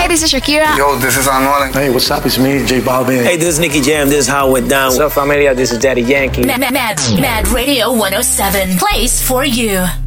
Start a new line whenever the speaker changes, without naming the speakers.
Hey, this is Shakira.
Yo, this is Anuel.
Hey, what's up? It's me, J Balvin.
Hey, this is Nicky Jam. This is How It Went Down.
What's up, familia? This is Daddy Yankee.
Mad Radio 107. Place for you.